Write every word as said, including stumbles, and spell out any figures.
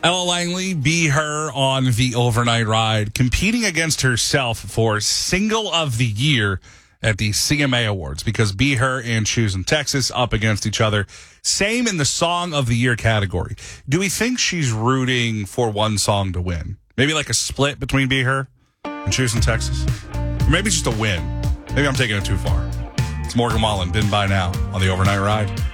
Ella Langley, Be Her on the overnight ride, competing against herself for Single of the Year at the C M A Awards, because Be Her and Choosing Texas up against each other. Same in the Song of the Year category. Do we think she's rooting for one song to win? Maybe like a split between Be Her and Choosing Texas? Or maybe just a win. Maybe I'm taking it too far. It's Morgan Wallen, Didn't Buy Now on the overnight ride.